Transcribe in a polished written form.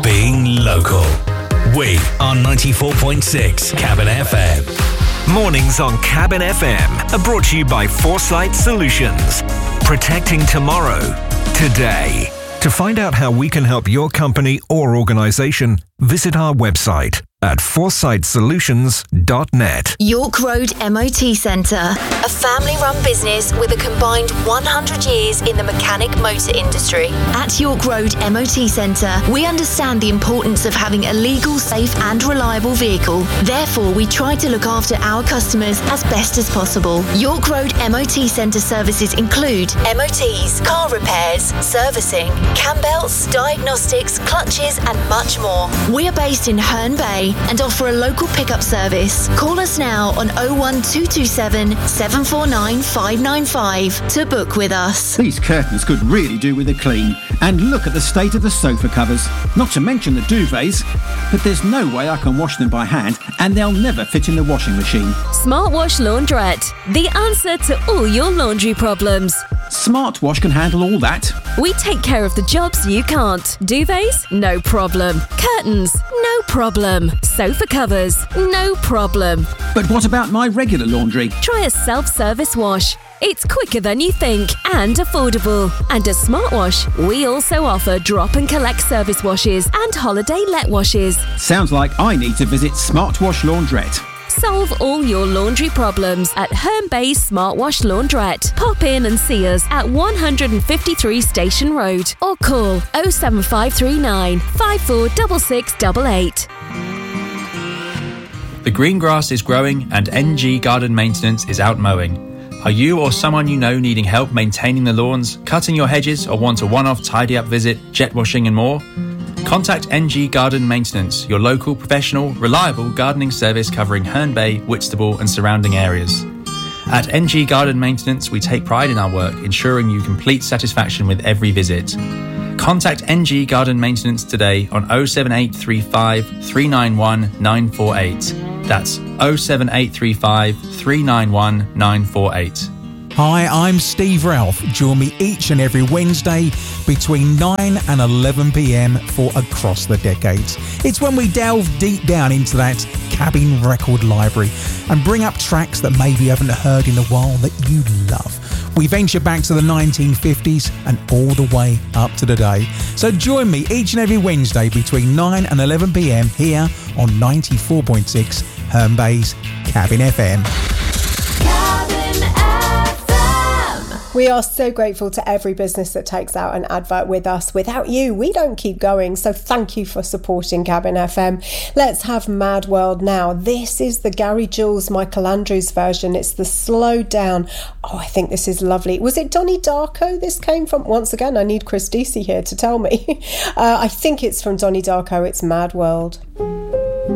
being local. We are 94.6 Cabin FM. Mornings on Cabin FM are brought to you by Foresight Solutions. Protecting tomorrow, today. To find out how we can help your company or organisation, visit our website at foresightsolutions.net. York Road MOT Centre, a family-run business with a combined 100 years in the mechanic motor industry. At York Road MOT Centre, we understand the importance of having a legal, safe and reliable vehicle. Therefore, we try to look after our customers as best as possible. York Road MOT Centre services include MOTs, car repairs, servicing, cam belts, diagnostics, clutches and much more. We are based in Herne Bay and offer a local pickup service. Call us now on 01227 749 595 to book with us. These curtains could really do with a clean. And look at the state of the sofa covers. Not to mention the duvets. But there's no way I can wash them by hand and they'll never fit in the washing machine. Smart Wash Laundrette, the answer to all your laundry problems. Smart Wash can handle all that. We take care of the jobs you can't. Duvets? No problem. Curtains? No problem. Sofa covers? No problem. But what about my regular laundry? Try a self-service wash. It's quicker than you think and affordable. And at Smart Wash, we also offer drop and collect service washes and holiday let washes. Sounds like I need to visit Smart Wash Laundrette. Solve all your laundry problems at Herne Bay's Smart Wash Laundrette. Pop in and see us at 153 Station Road or call 07539 546688. The green grass is growing and NG Garden Maintenance is out mowing. Are you or someone you know needing help maintaining the lawns, cutting your hedges, or want a one-off tidy-up visit, jet washing and more? Contact NG Garden Maintenance, your local, professional, reliable gardening service covering Herne Bay, Whitstable and surrounding areas. At NG Garden Maintenance, we take pride in our work, ensuring you complete satisfaction with every visit. Contact NG Garden Maintenance today on 07835 391 948. That's 07835 391 948. Hi, I'm Steve Ralph. Join me each and every Wednesday between 9 and 11 p.m. for Across the Decades. It's when we delve deep down into that cabin record library and bring up tracks that maybe you haven't heard in a while that you love. We venture back to the 1950s and all the way up to today. So join me each and every Wednesday between 9 and 11 p.m. here on 94.6 Herne Bay's Cabin FM. We are so grateful to every business that takes out an advert with us. Without you, we don't keep going. So thank you for supporting Cabin FM. Let's have Mad World now. This is the Gary Jules, Michael Andrews version. It's the Slow Down. Oh, I think this is lovely. Was it Donnie Darko this came from? Once again, I need Chris Deasy here to tell me. I think it's from Donnie Darko. It's Mad World.